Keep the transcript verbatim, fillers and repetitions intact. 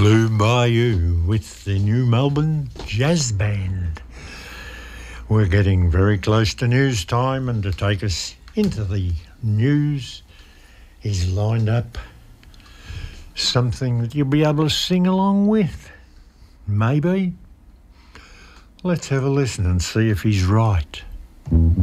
Blue Bayou with the New Melbourne Jazz Band. We're getting very close to news time, and to take us into the news is lined up something that you'll be able to sing along with. Maybe. Let's have a listen and see if he's right.